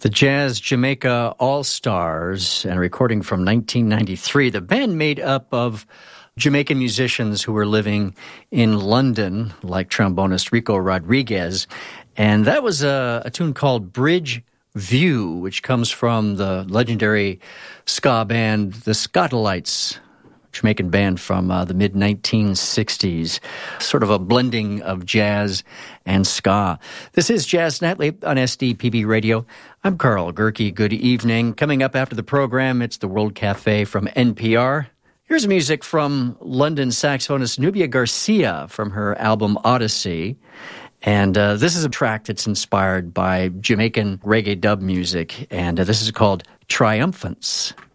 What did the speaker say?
The Jazz Jamaica All-Stars, and a recording from 1993. The band made up of Jamaican musicians who were living in London, like trombonist Rico Rodriguez. And that was a tune called Bridge View, which comes from the legendary ska band, the Skatalites, Jamaican band from the mid-1960s, sort of a blending of jazz and ska. This is Jazz Nightly on SDPB Radio. I'm Carl Gerke. Good evening. Coming up after the program, it's the World Cafe from NPR. Here's music from London saxophonist Nubia Garcia from her album Odyssey. And this is a track that's inspired by Jamaican reggae dub music, and this is called Triumphance.